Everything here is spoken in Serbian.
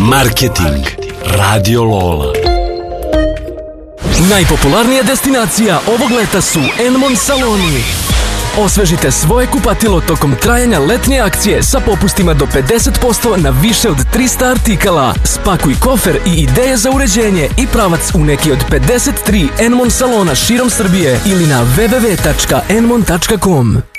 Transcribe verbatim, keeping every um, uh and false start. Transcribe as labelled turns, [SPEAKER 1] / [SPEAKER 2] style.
[SPEAKER 1] Marketing Radio Lola.
[SPEAKER 2] Najpopularnija destinacija ovog leta su Enmon saloni. Osvežite svoje kupatilo tokom trajanja letnje akcije sa popustima do pedeset posto na više od trista artikala. Spakuj kofer i ideje za uređenje i pravac u neki od pedeset tri Enmon salona širom Srbije ili na w w w tačka enmon tačka com.